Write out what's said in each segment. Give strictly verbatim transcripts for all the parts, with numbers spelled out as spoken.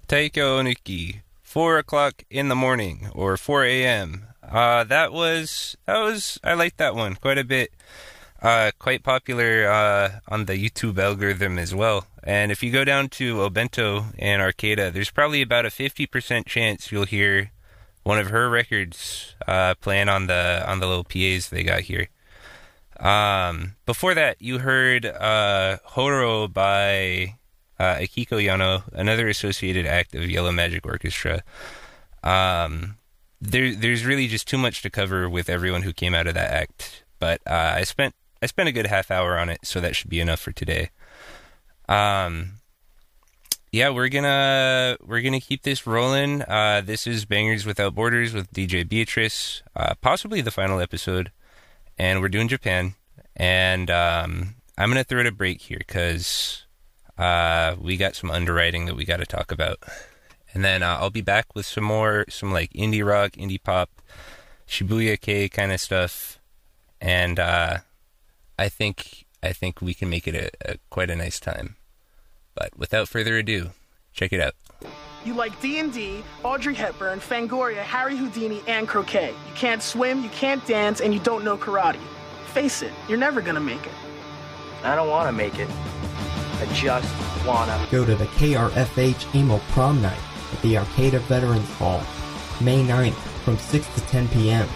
Taiko Onuki, four o'clock in the morning, or four a.m. Uh, that was, that was, I liked that one quite a bit. Uh, quite popular uh, on the YouTube algorithm as well. And if you go down to Obento and Arcata, there's probably about a fifty percent chance you'll hear one of her records uh, playing on the on the little P As they got here. Um, before that, you heard uh, Horo by uh, Akiko Yano, another associated act of Yellow Magic Orchestra. Um, there, there's really just too much to cover with everyone who came out of that act, but uh, I spent I spent a good half hour on it, so that should be enough for today. Um, yeah, we're gonna we're gonna keep this rolling. Uh, this is Bangers Without Borders with D J Beatrice, uh, possibly the final episode, and we're doing Japan. And um, I'm gonna throw it a break here because uh, we got some underwriting that we got to talk about, and then uh, I'll be back with some more some like indie rock, indie pop, Shibuya K kind of stuff, and. Uh, I think I think we can make it a, a quite a nice time. But without further ado, check it out. You like D and D, Audrey Hepburn, Fangoria, Harry Houdini, and croquet. You can't swim, you can't dance, and you don't know karate. Face it, you're never gonna make it. I don't want to make it. I just wanna. Go to the K R F H Emo Prom Night at the Arcata Veterans Hall, May ninth from six to ten p.m.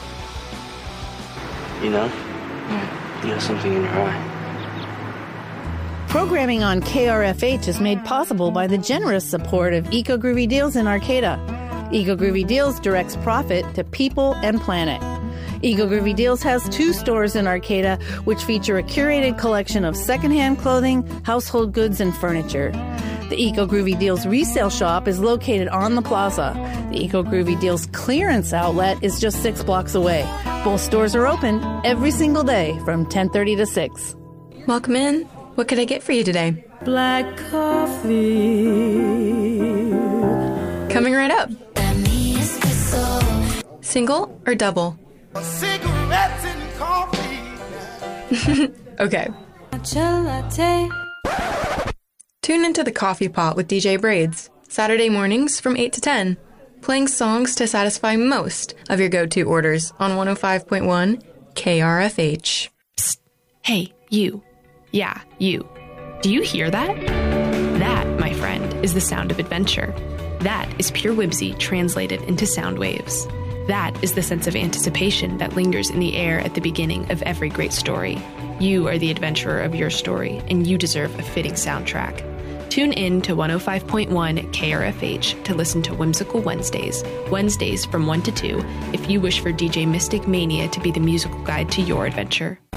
You know? Yeah. You have something in your eye. Programming on K R F H is made possible by the generous support of Eco Groovy Deals in Arcata. Eco Groovy Deals directs profit to people and planet. Eco Groovy Deals has two stores in Arcata, which feature a curated collection of secondhand clothing, household goods, and furniture. The Eco Groovy Deals resale shop is located on the plaza. The Eco Groovy Deals clearance outlet is just six blocks away. Both stores are open every single day from ten thirty to six. Welcome in. What could I get for you today? Black coffee. Coming right up. Single or double? Cigarettes and coffee. Okay. Tune into the Coffee Pot with D J Braids, Saturday mornings from eight to ten, playing songs to satisfy most of your go-to orders on one oh five point one K R F H. Psst. Hey, you. Yeah, you. Do you hear that? That, my friend, is the sound of adventure. That is pure whimsy translated into sound waves. That is the sense of anticipation that lingers in the air at the beginning of every great story. You are the adventurer of your story, and you deserve a fitting soundtrack. Tune in to one oh five point one K R F H to listen to Whimsical Wednesdays, Wednesdays from one to two, if you wish for D J Mystic Mania to be the musical guide to your adventure.